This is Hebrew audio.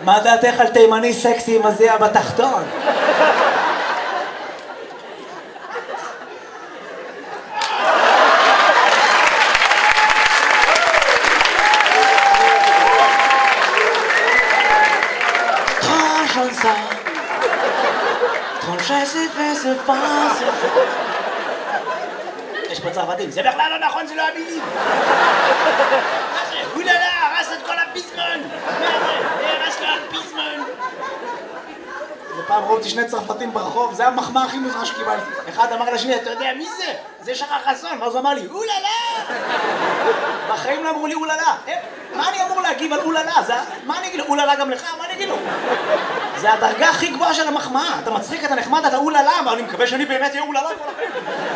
מה דעתך על תימני סקסי עם הזיע בתחתון? יש פה צרפתים, זה בכלל לא נכון, זה לא המילים. מה זה? הוללה, הרס את כל הפיזמון. מה זה? הרס לו הפיזמון. זה פעם ראו אותי שני צרפתים ברחוב, זה המחמאה הכי מוזרה שקיבלתי. אחד אמר לשני, אתה יודע מי זה? זה שחר חסון. ואז הוא אמר לי, הוללה! בחיים לא אמרו לי הוללה. מה אני אמור להגיב על הוללה? מה אני אגיד לו? הוללה גם לך? מה אני אגיד לו? זה הדרגה הכי גבוהה של המחמאה. אתה מצחיק, אתה נחמד, אתה הוללה, אבל אני מקווה שאני באמת אהיה הוללה כל החיים.